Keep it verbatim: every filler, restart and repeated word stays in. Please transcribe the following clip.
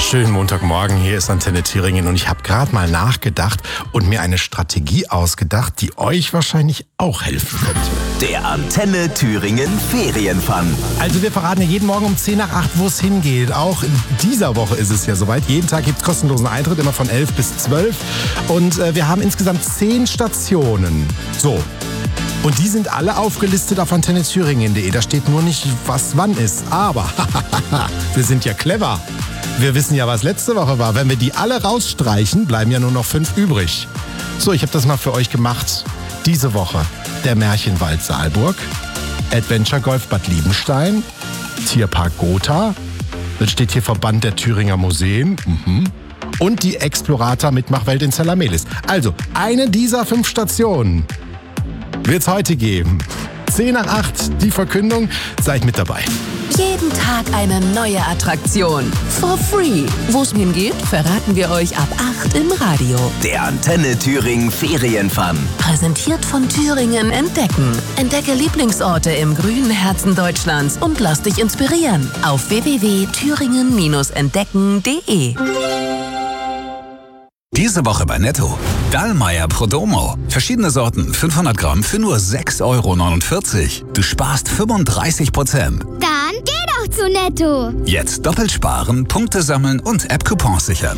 Schönen Montagmorgen, hier ist Antenne Thüringen und ich habe gerade mal nachgedacht und mir eine Strategie ausgedacht, die euch wahrscheinlich auch helfen könnte. Der Antenne Thüringen Ferienfun. Also wir verraten ja jeden Morgen um zehn nach acht, wo es hingeht. Auch in dieser Woche ist es ja soweit. Jeden Tag gibt es kostenlosen Eintritt, immer von elf bis zwölf. Und äh, wir haben insgesamt zehn Stationen. So. Und die sind alle aufgelistet auf antenne thüringen punkt de. Da steht nur nicht, was wann ist. Aber wir sind ja clever. Wir wissen ja, was letzte Woche war. Wenn wir die alle rausstreichen, bleiben ja nur noch fünf übrig. So, ich habe das mal für euch gemacht. Diese Woche der Märchenwald Saalburg, Adventure Golf Bad Liebenstein, Tierpark Gotha, dann steht hier Verband der Thüringer Museen mhm. und die Explorator Mitmachwelt in Zellamelis. Also, eine dieser fünf Stationen wird es heute geben. zehn nach acht, die Verkündung, seid mit dabei. Jeden Tag eine neue Attraktion. For free. Wo es hingeht, verraten wir euch ab acht im Radio. Der Antenne Thüringen Ferienfun. Präsentiert von Thüringen Entdecken. Entdecke Lieblingsorte im grünen Herzen Deutschlands und lass dich inspirieren. Auf w w w punkt thüringen Bindestrich entdecken punkt de. Diese Woche bei Netto. Dallmayr Prodomo. Verschiedene Sorten, fünfhundert Gramm für nur sechs Euro neunundvierzig. Du sparst fünfunddreißig Prozent. Dann geh doch zu Netto. Jetzt doppelt sparen, Punkte sammeln und App-Coupons sichern.